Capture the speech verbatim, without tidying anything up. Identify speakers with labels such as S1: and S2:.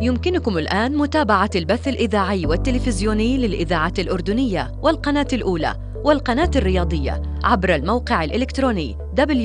S1: يمكنكم الآن متابعة البث الإذاعي والتلفزيوني للإذاعة الأردنية والقناة الأولى والقناة الرياضية عبر الموقع الإلكتروني دبليو